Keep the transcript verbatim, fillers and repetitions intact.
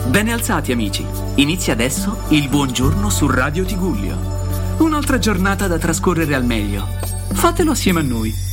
Bene alzati amici, inizia adesso il buongiorno su Radio Tigullio. Un'altra giornata da trascorrere al meglio. Fatelo assieme a noi.